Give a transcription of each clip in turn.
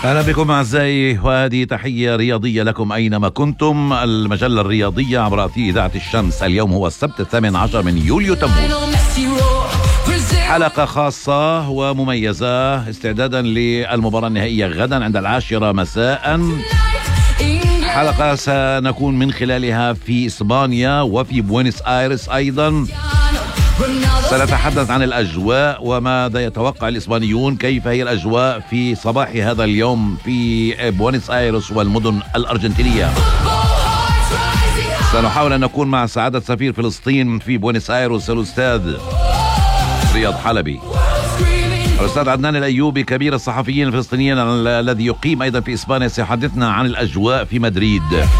أهلا بكم أعزائي، وهذه تحية رياضية لكم أينما كنتم. المجلة الرياضية عبر أثير إذاعة الشمس. اليوم هو السبت 18 من يوليو تموز. حلقة خاصة ومميزة استعدادا للمباراة النهائية غدا عند 10 مساء. حلقة سنكون من خلالها في إسبانيا وفي بوينس آيرس أيضا. سنتحدث عن الأجواء وماذا يتوقع الإسبانيون، كيف هي الأجواء في صباح هذا اليوم في بوينس آيرس والمدن الأرجنتينية. سنحاول أن نكون مع سعادة سفير فلسطين في بوينس آيرس الأستاذ رياض حلبي، الأستاذ عدنان الأيوبي كبير الصحفيين الفلسطينيين الذي يقيم أيضا في إسبانيا سيحدثنا عن الأجواء في مدريد.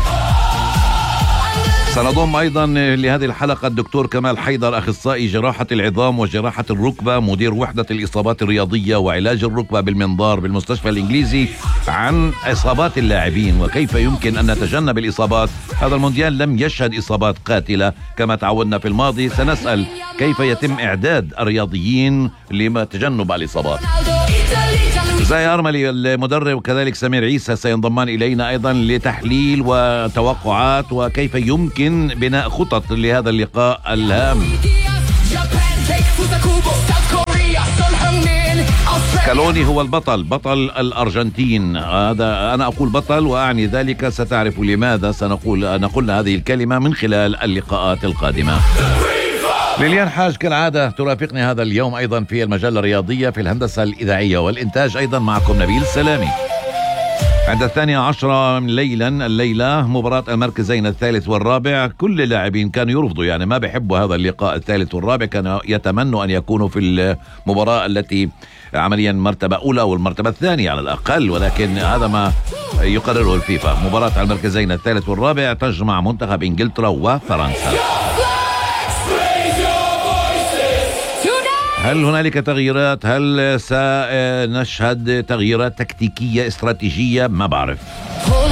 سنضم أيضا لهذه الحلقة الدكتور كمال حيدر، أخصائي جراحة العظام وجراحة الركبة، مدير وحدة الإصابات الرياضية وعلاج الركبة بالمنظار بالمستشفى الإنجليزي، عن إصابات اللاعبين وكيف يمكن أن نتجنب الإصابات. هذا المونديال لم يشهد إصابات قاتلة كما تعودنا في الماضي. سنسأل كيف يتم إعداد الرياضيين لتجنب الإصابات. زي أرملي المدرب وكذلك سمير عيسى سينضمان إلينا أيضا لتحليل وتوقعات وكيف يمكن بناء خطط لهذا اللقاء الهام. سكالوني هو البطل، بطل الأرجنتين. هذا أنا أقول بطل وأعني ذلك، ستعرف لماذا نقول هذه الكلمة من خلال اللقاءات القادمة. ليليان حاج كالعادة ترافقني هذا اليوم أيضا في المجلة الرياضية في الهندسة الإذاعية والإنتاج. أيضا معكم نبيل السلامي. عند 12 الليلة مباراة المركزين الثالث والرابع. كل اللاعبين كانوا يرفضوا، يعني ما بيحبوا هذا اللقاء الثالث والرابع، كانوا يتمنوا أن يكونوا في المباراة التي عمليا مرتبة أولى والمرتبة الثانية على الأقل، ولكن هذا ما يقرره الفيفا. مباراة المركزين الثالث والرابع تجمع منتخب إنجلترا وفرنسا. هل هنالك تغييرات؟ هل سنشهد تغييرات تكتيكية استراتيجية؟ ما بعرف.